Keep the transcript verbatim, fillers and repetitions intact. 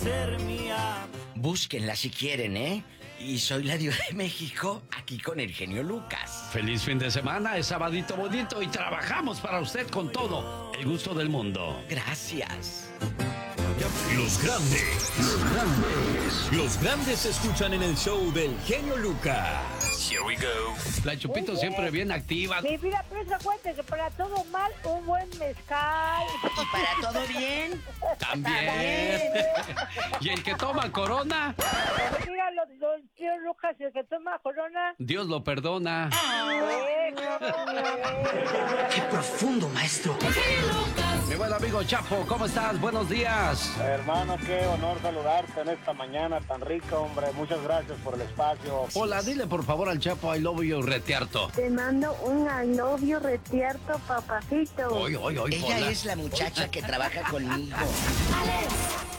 ser mía. Búsquenla si quieren, ¿eh? Y soy la Diva de México, aquí con el genio Lucas. Feliz fin de semana, es sabadito bonito y trabajamos para usted con todo el gusto del mundo. Gracias. Los grandes, los grandes, los grandes se escuchan en el show del genio Lucas. Here we go. La Chupito siempre bien activa. Mi vida, pero se cuenta que para todo mal, un buen mezcal. ¿Y para todo bien? También. Y el que toma corona, Mira, los, los tíos Lucas, el que toma corona. Dios lo perdona. Eh, ¡Qué profundo, maestro! Mi buen amigo Chapo, ¿cómo estás? Buenos días. Hermano, qué honor saludarte en esta mañana tan rica, hombre. Muchas gracias por el espacio. Hola, dile por favor al Chapo I love you retiarto. Te mando un I love you retierto, papacito. Hoy, hoy, hoy, Ella Pola. es la muchacha que trabaja conmigo. Alex,